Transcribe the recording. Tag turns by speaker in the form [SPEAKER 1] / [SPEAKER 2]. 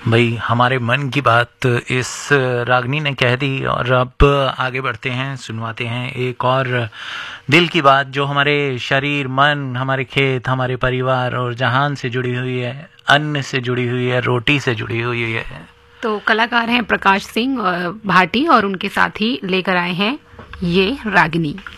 [SPEAKER 1] भाई हमारे मन की बात इस रागनी ने कह दी और अब आगे बढ़ते हैं, सुनवाते हैं एक और दिल की बात जो हमारे शरीर, मन, हमारे खेत, हमारे परिवार और जहान से जुड़ी हुई है, अन्न से जुड़ी हुई है, रोटी से जुड़ी हुई है।
[SPEAKER 2] तो कलाकार हैं प्रकाश सिंह भाटी और उनके साथी लेकर आए हैं ये रागनी।